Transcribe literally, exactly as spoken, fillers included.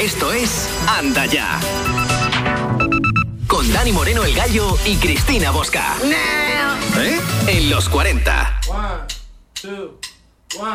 Esto es Anda Ya. Con Dani Moreno el Gallo y Cristina Bosca. ¿Eh? En los cuarenta. One, two.